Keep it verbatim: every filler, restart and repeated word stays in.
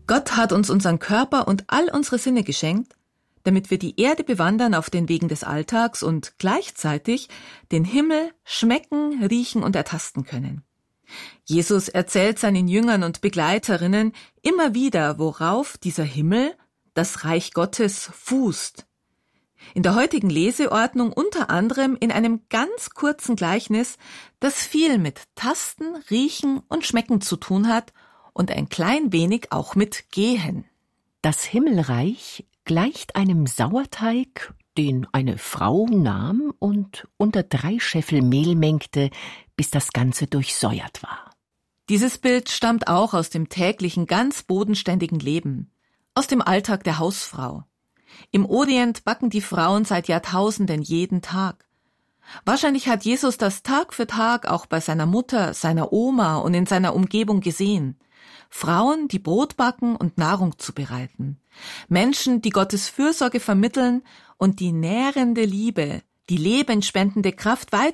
Gott hat uns unseren Körper und all unsere Sinne geschenkt, damit wir die Erde bewandern auf den Wegen des Alltags und gleichzeitig den Himmel schmecken, riechen und ertasten können. Jesus erzählt seinen Jüngern und Begleiterinnen immer wieder, worauf dieser Himmel, das Reich Gottes, fußt. In der heutigen Leseordnung unter anderem in einem ganz kurzen Gleichnis, das viel mit Tasten, Riechen und Schmecken zu tun hat und ein klein wenig auch mit Gehen. Das Himmelreich gleicht einem Sauerteig, den eine Frau nahm und unter drei Scheffel Mehl mengte, bis das Ganze durchsäuert war. Dieses Bild stammt auch aus dem täglichen, ganz bodenständigen Leben, aus dem Alltag der Hausfrau. Im Orient backen die Frauen seit Jahrtausenden jeden Tag. Wahrscheinlich hat Jesus das Tag für Tag auch bei seiner Mutter, seiner Oma und in seiner Umgebung gesehen. Frauen, die Brot backen und Nahrung zubereiten. Menschen, die Gottes Fürsorge vermitteln und die nährende Liebe, die lebensspendende Kraft weit